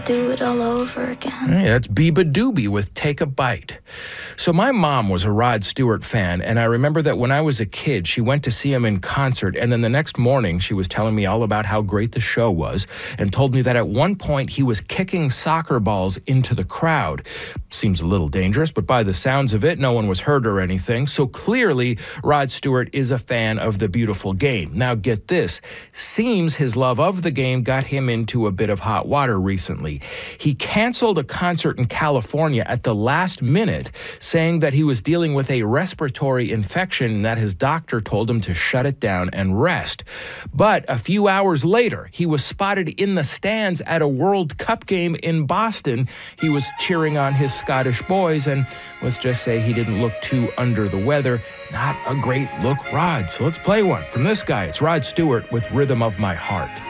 do it all over again. Hey, that's Biba Doobie with Take a Bite. So my mom was a Rod Stewart fan, and I remember that when I was a kid, she went to see him in concert, and then the next morning she was telling me all about how great the show was and told me that at one point he was kicking soccer balls into the crowd. Seems a little dangerous, but by the sounds of it, no one was hurt or anything. So clearly, Rod Stewart is a fan of the beautiful game. Now get this, seems his love of the game got him into a bit of hot water recently. He canceled a concert in California at the last minute, saying that he was dealing with a respiratory infection and that his doctor told him to shut it down and rest. But a few hours later, he was spotted in the stands at a World Cup game in Boston. He was cheering on his Scottish boys, and let's just say he didn't look too under the weather. Not a great look, Rod. So let's play one from this guy. It's Rod Stewart with Rhythm of My Heart.